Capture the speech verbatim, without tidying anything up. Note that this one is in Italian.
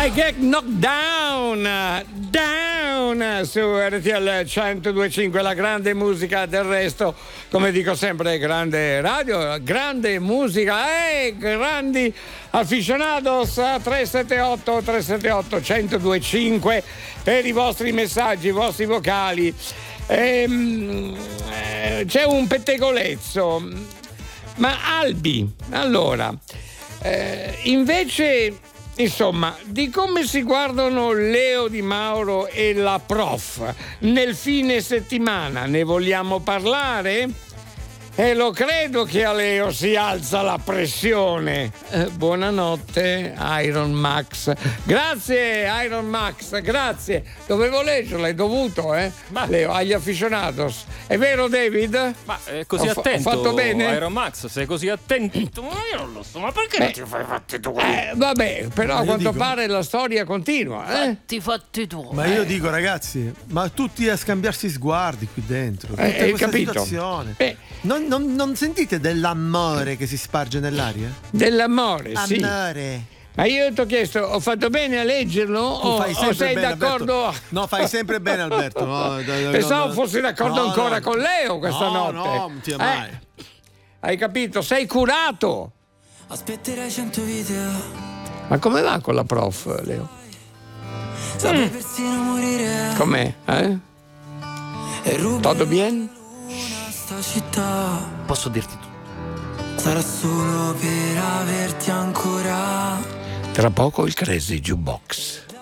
I Get Knocked Down, down su R T L centodue e cinque, la grande musica. Del resto, come dico sempre, grande radio, grande musica e grandi aficionados. Tre sette otto tre sette otto centodue e cinque per i vostri messaggi, i vostri vocali. Ehm, eh, c'è un pettegolezzo, ma Albi, allora, eh, invece, insomma, di come si guardano Leo Di Mauro e la prof nel fine settimana ne vogliamo parlare? E lo credo che a Leo si alza la pressione. Eh, buonanotte Iron Max. Grazie Iron Max, grazie. Dovevo leggerlo, hai dovuto, eh? Ma Leo, agli aficionados. È vero David? Ma è così ho attento. Ho fatto bene? Iron Max, sei così attento. Ma io non lo so, ma perché Beh, non ti fai fatti tu? Eh, vabbè, però Ma a io quanto dico- pare la storia continua, eh? Fatti fatti tu. Ma io dico, ragazzi, ma tutti a scambiarsi sguardi qui dentro. Tutta Eh, hai questa capito? situazione. Eh. Non, non- non sentite dell'amore che si sparge nell'aria? Dell'amore, sì. Amore. Ma io ti ho chiesto, ho fatto bene a leggerlo Tu o, fai o sempre sei bene, d'accordo? Alberto. No, fai sempre bene, Alberto. No, no, no, Pensavo no. fossi d'accordo No, ancora no. con Leo questa No, notte. no, non ti mai. Eh, hai capito? Sei curato. Aspetterai cento video. Ma come va con la prof, Leo? Saprei persino morire. Com'è? Eh? E ruberò Todo bien? sta città. Posso dirti tu. Sarà solo per averti ancora. Tra poco il Crazy Jukebox.